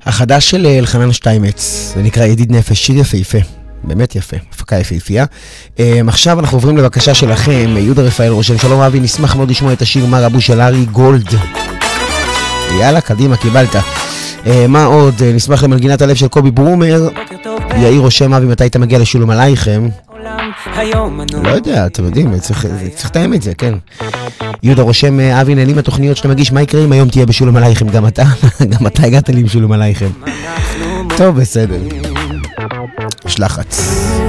החדש של אלחנן שטיימץ, זה נקרא ידיד נפש, שיר יפהפה, באמת יפה, הפקה יפהפייה. עכשיו אנחנו עוברים לבקשה שלכם, יהודה רפאל רושם, שלום אבי, נשמח מאוד לשמוע את השיר מר אבו של ארי גולד. יאללה, קדימה, קיבלת. מה עוד? נשמח למנגינת הלב של קובי ברומר. יאיר רושם, אבי, מתי אתה מגיע לשולם עלייכם? לא יודע, אתם יודעים, צריך לתאם את זה, כן. יהודה רושם, אבי, נהנים התוכניות שאתה מגיש, מה יקרה אם היום תהיה בשולם עלייכם? גם אתה הגעת לי עם שולם עלייכם. טוב, בסדר. יש לחץ.